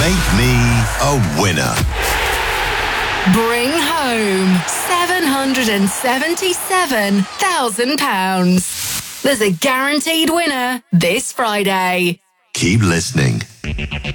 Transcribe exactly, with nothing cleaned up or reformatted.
Make me a winner. Bring home seven hundred seventy-seven thousand pounds. There's a guaranteed winner this Friday. Keep listening.